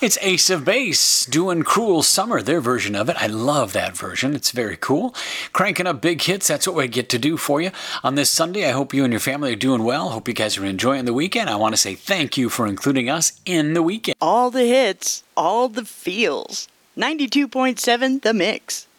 It's Ace of Base doing Cruel Summer, their version of it. I love that version. It's very cool. Cranking up big hits, that's what we get to do for you on this Sunday. I hope you and your family are doing well. Hope you guys are enjoying the weekend. I want to say thank you for including us in the weekend. All the hits, all the feels. 92.7 The Mix.